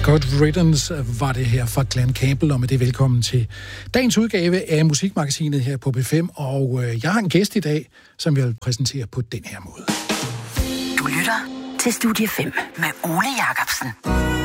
Good Riddance var det her fra Glenn Campbell, og med det velkommen til dagens udgave af Musikmagasinet her på B5. Og jeg har en gæst i dag, som jeg vil præsentere på den her måde. Du lytter til Studie 5 med Ole Jacobsen.